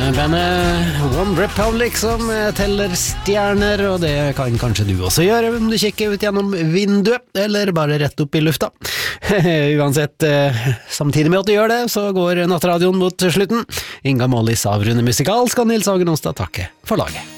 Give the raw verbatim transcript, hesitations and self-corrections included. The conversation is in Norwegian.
bandet One Republic som teller stjerner, og det kan kanskje du også gjøre om du kikker ut gjennom vinduet, eller bare rett opp i lufta. Uansett, samtidig med at du gjør det, så går nattradioen mot slutten. Inga Mollis avrunde musikalsk, og Nils Hagen Onsdag takke for laget.